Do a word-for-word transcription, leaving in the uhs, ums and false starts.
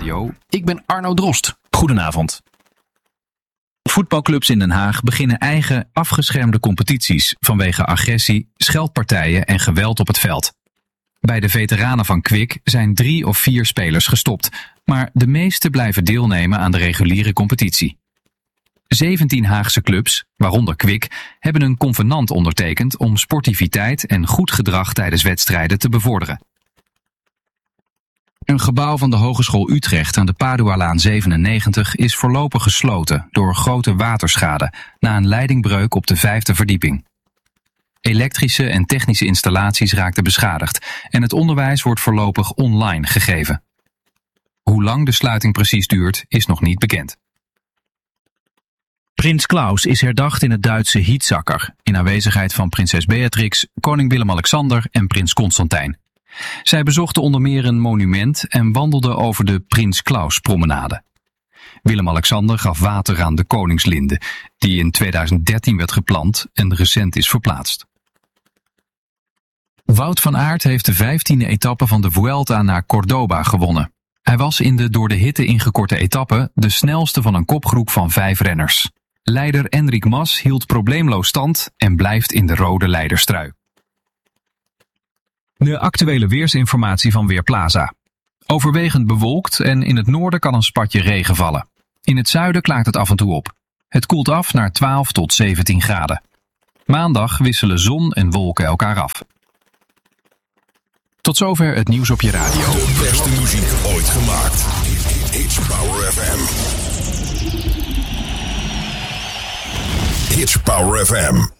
Radio. Ik ben Arno Drost. Goedenavond. Voetbalclubs in Den Haag beginnen eigen afgeschermde competities vanwege agressie, scheldpartijen en geweld op het veld. Bij de veteranen van Kwik zijn drie of vier spelers gestopt, maar de meeste blijven deelnemen aan de reguliere competitie. zeventien Haagse clubs, waaronder Kwik, hebben een convenant ondertekend om sportiviteit en goed gedrag tijdens wedstrijden te bevorderen. Een gebouw van de Hogeschool Utrecht aan de Padualaan zevenennegentig is voorlopig gesloten door grote waterschade na een leidingbreuk op de vijfde verdieping. Elektrische en technische installaties raakten beschadigd en het onderwijs wordt voorlopig online gegeven. Hoe lang de sluiting precies duurt, is nog niet bekend. Prins Klaus is herdacht in het Duitse Hietzakker, in aanwezigheid van prinses Beatrix, koning Willem-Alexander en prins Constantijn. Zij bezochten onder meer een monument en wandelden over de Prins Klaus promenade. Willem-Alexander gaf water aan de koningslinde, die in tweeduizend dertien werd geplant en recent is verplaatst. Wout van Aert heeft de vijftiende etappe van de Vuelta naar Córdoba gewonnen. Hij was in de door de hitte ingekorte etappe de snelste van een kopgroep van vijf renners. Leider Enric Mas hield probleemloos stand en blijft in de rode leiderstrui. De actuele weersinformatie van Weerplaza. Overwegend bewolkt en in het noorden kan een spatje regen vallen. In het zuiden klaart het af en toe op. Het koelt af naar twaalf tot zeventien graden. Maandag wisselen zon en wolken elkaar af. Tot zover het nieuws op je radio. De beste muziek ooit gemaakt. Hits Power F M. Hits Power F M.